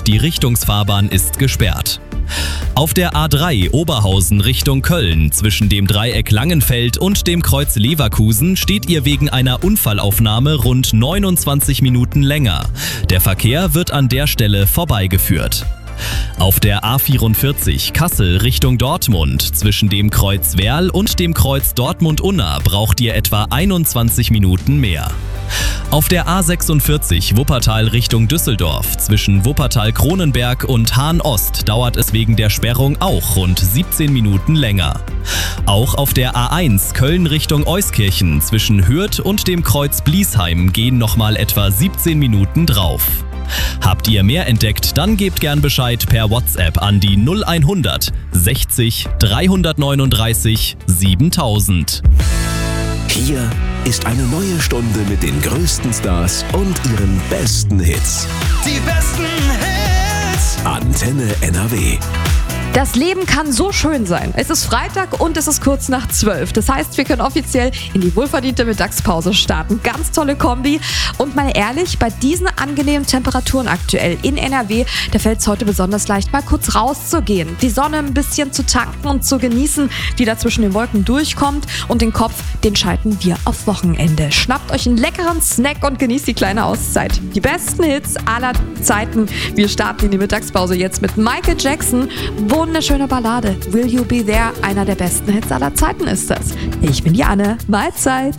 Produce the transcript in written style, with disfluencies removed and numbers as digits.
die Richtungsfahrbahn ist gesperrt. Auf der A3 Oberhausen Richtung Köln zwischen dem Dreieck Langenfeld und dem Kreuz Leverkusen steht ihr wegen einer Unfallaufnahme rund 29 Minuten länger. Der Verkehr wird an der Stelle vorbeigeführt. Auf der A44 Kassel Richtung Dortmund zwischen dem Kreuz Werl und dem Kreuz Dortmund-Unna braucht ihr etwa 21 Minuten mehr. Auf der A46 Wuppertal Richtung Düsseldorf zwischen Wuppertal-Kronenberg und Hahn-Ost dauert es wegen der Sperrung auch rund 17 Minuten länger. Auch auf der A1 Köln Richtung Euskirchen zwischen Hürth und dem Kreuz Bliesheim gehen nochmal etwa 17 Minuten drauf. Habt ihr mehr entdeckt, dann gebt gern Bescheid per WhatsApp an die 0100 60 339 7000. Hier ist eine neue Stunde mit den größten Stars und ihren besten Hits. Die besten Hits. Antenne NRW. Das Leben kann so schön sein. Es ist Freitag und es ist kurz nach 12. Das heißt, wir können offiziell in die wohlverdiente Mittagspause starten. Ganz tolle Kombi. Und mal ehrlich, bei diesen angenehmen Temperaturen aktuell in NRW, da fällt es heute besonders leicht, mal kurz rauszugehen. Die Sonne ein bisschen zu tanken und zu genießen, die da zwischen den Wolken durchkommt. Und den Kopf, den schalten wir auf Wochenende. Schnappt euch einen leckeren Snack und genießt die kleine Auszeit. Die besten Hits aller Zeiten. Wir starten in die Mittagspause jetzt mit Michael Jackson. Wunderschöne Ballade. Will You Be There? Einer der besten Hits aller Zeiten ist das. Ich bin die Anne. Mahlzeit.